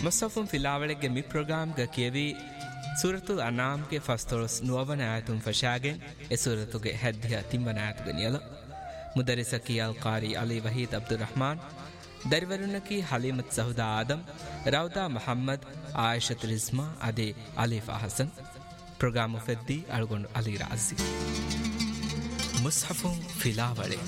ಮುಸ್ಹಫುಂ ಫಿಲಾವಳೆಗೆ ಮಿ ಪ್ರೋಗ್ರಾಮ್ಗೆ ಕಿಯವಿ ಸೂರತು ಅನಾಮ್ಗೆ ಫಸ್ತೊಳಸ್ ನುವವನ ಆಯತುಂ ಫಶಾಗೆನ್ A ಸೂರತುಗೆ ಹೆದ್ದಿಯ ತಿಮ್ಮನ ಆಯತುಗೆ ನಿಯಲ ಮುದರಿಸಕಿ ಅಲ್ ಕಾರಿ ಅಲಿ ವಹೀದ್ ಅಬ್ದುರ್ ರಹಮಾನ್ ದರಿವರುನಕಿ ಹಲೀಮತ್ ಸಹುದಾ ಆದಮ್ ರೌದಾ ಮೊಹಮ್ಮದ್ ಆಯಿಷತ್ ರಿಜ್ಮಾ ಅದೇ ಅಲೀಫಾ ಹಸನ್ ಪ್ರೋಗ್ರಾಮು ಫೆದ್ದಿ ಅಳ್ಗೊಂಡು ಅಲಿ ರಾಜಿ ಮುಸ್ಹಫುಂ ಫಿಲಾವಳೆ